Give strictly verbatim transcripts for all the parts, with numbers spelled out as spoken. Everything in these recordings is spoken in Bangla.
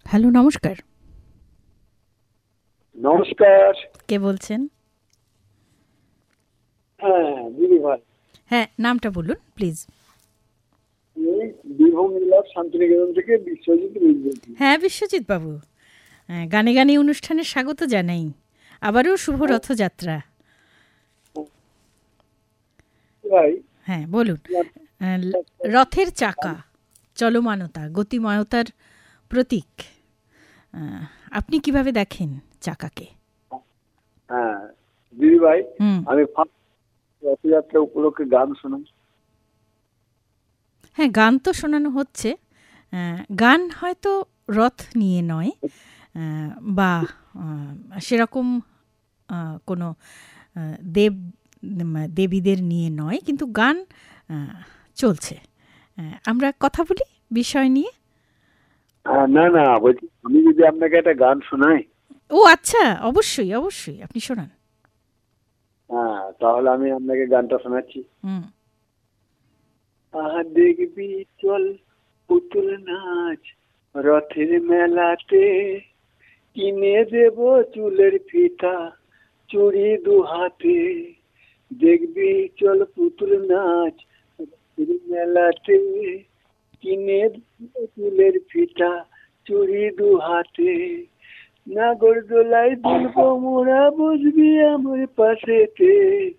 হ্যালো, নমস্কার। নমস্কার। কে বলছেন? হ্যাঁ দিদি ভাই। হ্যাঁ, নামটা বলুন প্লিজ। বীরভূম জেলার শান্তিনিকেতন থেকে বিশ্বজিৎ বলছি। হ্যাঁ বিশ্বজিৎ বাবু, গানে গানে অনুষ্ঠানে স্বাগত জানাই। আবারও শুভ রথযাত্রা। ভাই হ্যাঁ বলুন। রথের চাকা চলমানতা, গতিময়তার প্রতীক। আপনি কিভাবে দেখেন চাকাকে? হ্যাঁ দিদি ভাই, হুম আমি রথযাত্রা উপলক্ষে গান শোনাই। হ্যাঁ, গান তো শোনানো হচ্ছে। গান হয়তো রথ নিয়ে নয়, বা সেরকম কোনো দেব দেবীদের নিয়ে নয়, কিন্তু গান চলছে। আমরা কথা বলি বিষয় নিয়ে। না না বলছি, আমি যদি আপনাকে একটা গান শোনাই। ও আচ্ছা, অবশ্যই অবশ্যই, আপনি শোনান। হ্যাঁ তাহলে আমি আপনাকে গানটা শোনাচ্ছি। হুম আহা দেখবি চল পুতুল নাচ রথের মেলাতে, কিনে দেব চুলের ফিতা চুড়ি দু হাতে। দেখবি চল পুতুল নাচ রথের মেলাতে, কিনে দেব চুলের ফিতা চুড়ি দু হাতে। নাগরদোলায় দুলবো মোরা, বুঝবি আমার পাশেতে।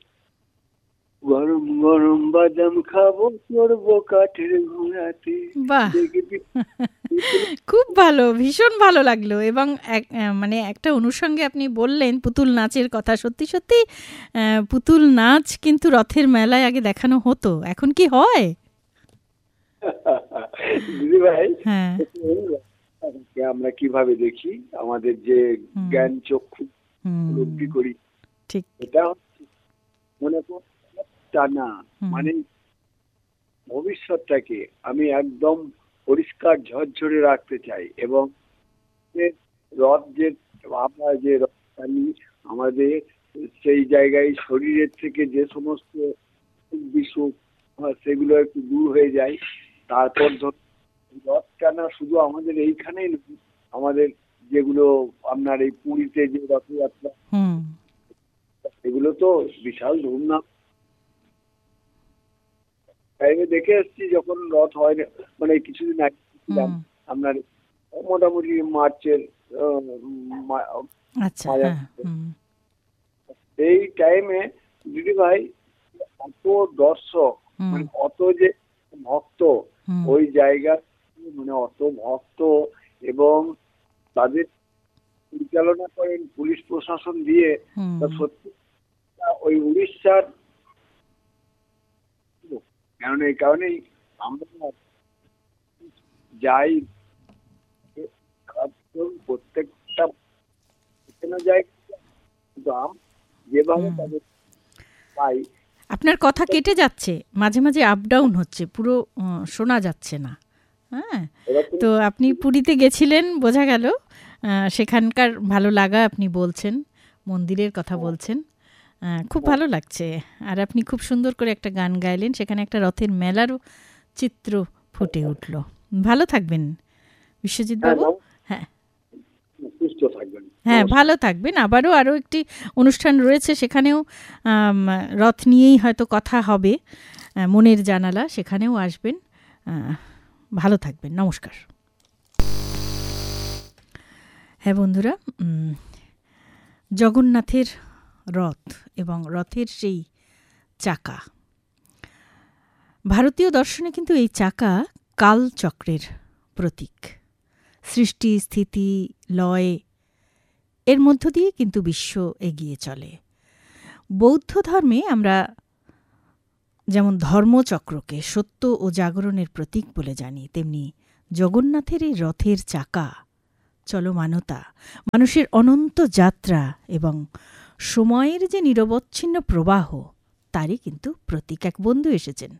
গরম গরম বাদাম খাবো, চড়বো কাঠের ঘোড়াতে। বাহ, খুব ভালো, ভীষণ ভালো লাগলো। এবং মানে একটা অনুষঙ্গে আপনি বললেন পুতুল নাচের কথা। সত্যি সত্যি পুতুল নাচ কিন্তু রথের মেলায় আগে দেখানো হতো, এখন কি হয়? দিদি ভাই, হ্যাঁ, আমরা কিভাবে দেখি, আমাদের যে জ্ঞান চক্ষু উপলব্ধি করি, ঠিক এটা হচ্ছে মনে করো টানা, মানে ভবিষ্যৎটাকে আমি একদম পরিষ্কার ঝরঝরে রাখতে চাই। এবং রথ যে আমরা যে রথ টানি, আমাদের সেই জায়গায় শরীরের থেকে যে সমস্ত বিসুখ সেগুলো একটু দূর হয়ে যায়। তারপর ধর রথ টানা শুধু আমাদের এইখানেই নয়, আমাদের যেগুলো আপনার এই পুরীতে যে রথযাত্রা, এগুলো তো বিশাল ধুমধাম দেখে এসছি। যখন রথ হয়, মানে কিছুদিন আগে আপনার মোটামুটি মার্চের এই টাইমে দিদি ভাই, অত দর্শক, মানে অত যে ভক্ত ওই জায়গা, মানে অত ভক্ত, এবং তাদের পরিচালনা করেন পুলিশ প্রশাসন দিয়ে। সত্যি ওই উড়িষ্যার, কারণ এই কারণেই আমরা যাই প্রত্যেকটা যেভাবে পাই। আপনার কথা কেটে যাচ্ছে, মাঝে মাঝে আপ ডাউন হচ্ছে, পুরো শোনা যাচ্ছে না। হ্যাঁ, তো আপনি পুরীতে গেছিলেন বোঝা গেল, সেখানকার ভালো লাগা আপনি বলছেন, মন্দিরের কথা বলছেন, খুব ভালো লাগছে। আর আপনি খুব সুন্দর করে একটা গান গাইলেন, সেখানে একটা রথের মেলারও চিত্র ফুটে উঠল। ভালো থাকবেন বিশ্বজিৎ বাবু। হ্যাঁ সুস্থ থাকবেন। হ্যাঁ, ভালো থাকবেন। আবারও আরও একটি অনুষ্ঠান রয়েছে, সেখানেও রথ নিয়েই হয়তো কথা হবে, মনের জানালা, সেখানেও আসবেন। ভালো থাকবেন, নমস্কার। হ্যাঁ বন্ধুরা, জগন্নাথের রথ এবং রথের সেই চাকা, ভারতীয় দর্শনে কিন্তু এই চাকা কালচক্রের প্রতীক। সৃষ্টি, স্থিতি, লয়, এর মধ্য দিয়ে কিন্তু বিশ্ব এগিয়ে চলে। বৌদ্ধ ধর্মে আমরা যেমন ধর্মচক্রকে সত্য ও জাগরণের প্রতীক বলে জানি, তেমনি জগন্নাথের এই রথের চাকা চলমানতা, মানুষের অনন্ত যাত্রা এবং সময়ের যে নিরবচ্ছিন্ন প্রবাহ, তারই কিন্তু প্রতীক। এক বন্ধু এসেছেন।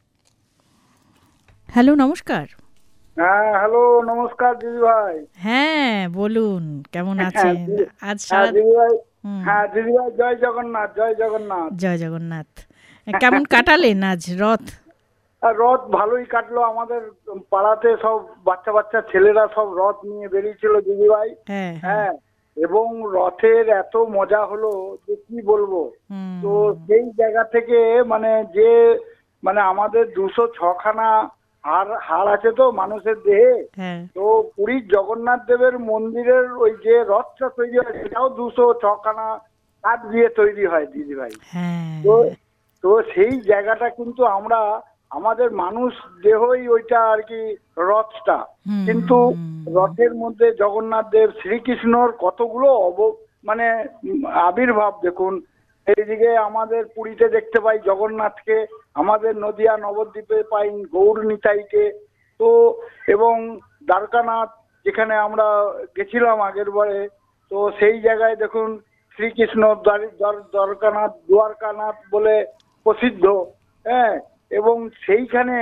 হ্যালো, নমস্কার। হ্যাঁ হ্যালো, নমস্কার দিদি ভাই। হ্যাঁ বলুন, কেমন আছেন? আজ হ্যাঁ দিদি ভাই, জয় জগন্নাথ। জয় জগন্নাথ। জয় জগন্নাথ। কেমন কাটালেন আজ রথ? রথ ভালোই কাটলো। আমাদের পাড়াতে সব বাচ্চা বাচ্চা ছেলেরা সব রথ নিয়ে বেরিয়েছিল দিদিভাই। হ্যাঁ, এবং রথের এত মজা হলো যে কি বলবো। তো সেই জায়গা থেকে মানে যে মানে আমাদের দুশো ছখানা হাড় হাড় আছে তো মানুষের দেহে, তো পুরীর জগন্নাথ দেবের মন্দিরের ওই যে রথটা তৈরি হয় সেটাও দুশো ছখানা কাঠ দিয়ে তৈরি হয় দিদিভাই। তো তো সেই জায়গাটা কিন্তু আমরা আমাদের মানুষ দেহই ওইটা আর কি রথটা, কিন্তু রথের মধ্যে জগন্নাথ দেব শ্রীকৃষ্ণর কতগুলো অব মানে আবির্ভাব দেখুন। এইদিকে আমাদের পুরীতে দেখতে পাই জগন্নাথকে, আমাদের নদিয়া নবদ্বীপে পাই গৌর নিতাইকে, তো এবং দ্বারকানাথ যেখানে আমরা গেছিলাম আগের বারে, তো সেই জায়গায় দেখুন শ্রীকৃষ্ণ দ্বারকানাথ দ্বারকানাথ বলে প্রসিদ্ধ। হ্যাঁ, এবং সেইখানে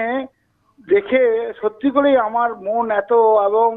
দেখে সত্যি করেই আমার মন এত, এবং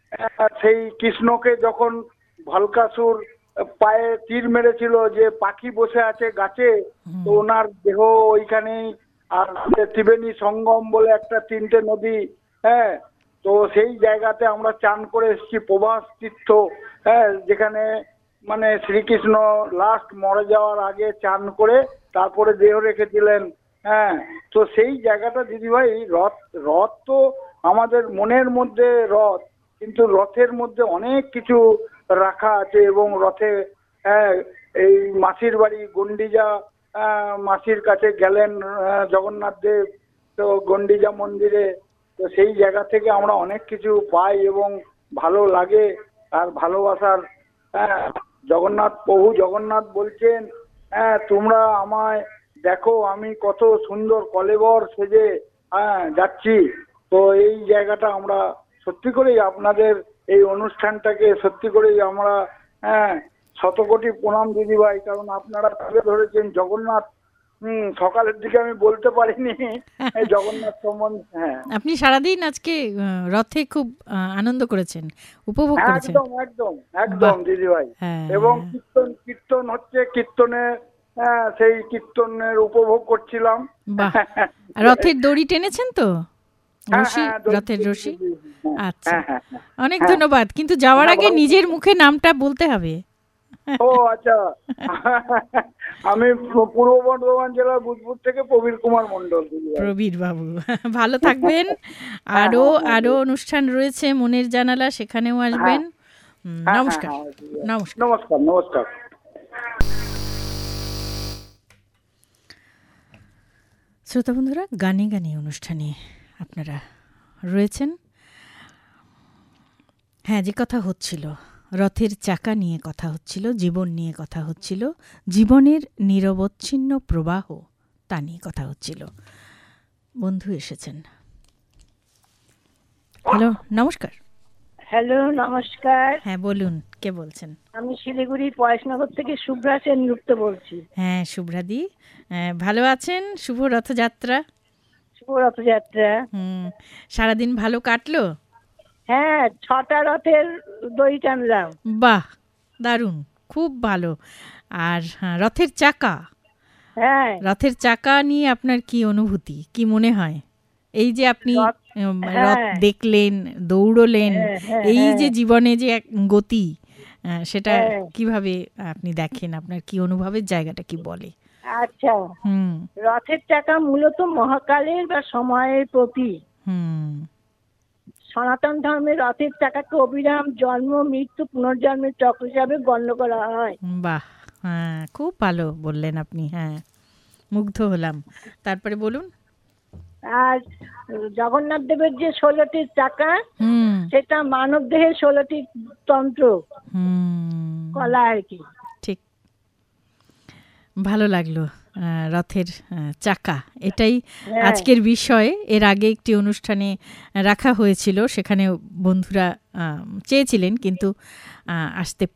সেই কৃষ্ণকে যখন ভলকাসুর পায়ে তীর মেরেছিল যে পাখি বসে আছে গাছে, তো ওনার দেহ ওইখানেই, আর ত্রিবেণী সঙ্গম বলে একটা তিনটে নদী, হ্যাঁ, তো সেই জায়গাতে আমরা চান করে এসেছি প্রভাস তীর্থ, হ্যাঁ, যেখানে মানে শ্রীকৃষ্ণ লাস্ট মরে যাওয়ার আগে চান করে তারপরে দেহ রেখেছিলেন। হ্যাঁ, তো সেই জায়গাটা দিদিভাই, রথ রথ তো আমাদের মনের মধ্যে রথ, কিন্তু রথের মধ্যে অনেক কিছু রাখা আছে। এবং রথে হ্যাঁ এই মাসির বাড়ি গন্ডিজা, মাসির কাছে গেলেন জগন্নাথ দেব, তো গন্ডিজা মন্দিরে, তো সেই জায়গা থেকে আমরা অনেক কিছু পাই এবং ভালো লাগে। আর ভালোবাসার হ্যাঁ জগন্নাথ প্রভু জগন্নাথ বলছেন, হ্যাঁ তোমরা আমায় দেখো আমি কত সুন্দর কলেবর সেজে হ্যাঁ যাচ্ছি। তো এই জায়গাটা আমরা সত্যি করেই আপনাদের এই অনুষ্ঠানটাকে সত্যি করেই আমরা হ্যাঁ শতকোটি প্রণাম দিদিভাই, কারণ আপনারা তুলে ধরেছেন জগন্নাথ। হুম সকালের দিকে আমি বলতে পারিনি এই জগন্নাথ সম্বন্ধে। হ্যাঁ, আপনি সারাদিন আজকে রথে খুব আনন্দ করেছেন, উপভোগ করেছেন। একদম একদম একদম দিদিভাই। এবং কীর্তন কীর্তন হচ্ছে, কীর্তনে হ্যাঁ সেই কীর্তনের উপভোগ করছিলাম। রথের দড়ি টেনেছেন তো? রশি, রথের রশি। আচ্ছা, অনেক ধন্যবাদ। কিন্তু যাওয়ার আগে নিজের মুখে নামটা বলতে হবে। ও আচ্ছা, আমি পূর্ব বর্ধমান জেলার বুধপুর থেকে প্রবীর কুমার মন্ডল। প্রবীর বাবু ভালো থাকবেন। আরো আরো অনুষ্ঠান রয়েছে মনের জানালা, সেখানেও আসবেন। নমস্কার নমস্কার নমস্কার নমস্কার। শ্রোতা বন্ধুরা, গানে গানে অনুষ্ঠানে আপনারা রয়েছেন। হ্যাঁ, যে কথা হচ্ছিল রথের চাকা নিয়ে কথা হচ্ছিল, জীবন নিয়ে কথা হচ্ছিল, জীবনের নিরবচ্ছিন্ন প্রবাহ তা নিয়ে কথা হচ্ছিল। বন্ধু এসেছেন। হ্যালো, নমস্কার। হ্যালো, নমস্কার। হ্যাঁ বলুন, কে বলছেন? আমি শিলিগুড়ি পয়সনগর থেকে শুভ্রা সেনগুপ্ত বলছি। হ্যাঁ শুভ্রাদি, ভালো আছেন? শুভ রথযাত্রা। শুভ রথযাত্রা। হুম, সারাদিন ভালো কাটলো? হ্যাঁ, ছটা রথের দড়ি টানলাম। বাহ, দারুণ, খুব ভালো। আর রথের চাকা, হ্যাঁ রথের চাকা নিয়ে আপনার কি অনুভূতি, কি মনে হয়? এই যে আপনি রথ দেখলেন, দৌড়লেন, এই যে জীবনে যে এক গতি, সেটা কিভাবে আপনি দেখেন? আপনার কি অনুভবের জায়গাটা কি বলে? আচ্ছা, হুম, রথের চাকা মূলত মহাকালের বা সময়ের প্রতীক। হুম, সনাতন ধর্মে রথের চাকাকে অবিরাম জন্ম মৃত্যু পুনর্জন্মের চক্র হিসাবে গণ্য করা হয়। বাহ, হ্যাঁ খুব ভালো বললেন আপনি। হ্যাঁ, মুগ্ধ হলাম। তারপরে বলুন। আর জগন্নাথ দেবের যে ষোলোটি চাকা, সেটা মানব দেহের ষোলোটি তন্ত্র কলা আর কি। ঠিক, ভালো লাগলো। রথের চাকা, এটাই আজকের বিষয়। এর আগে একটি অনুষ্ঠানে রাখা হয়েছিল, সেখানে বন্ধুরা চেয়েছিলেন কিন্তু আসতে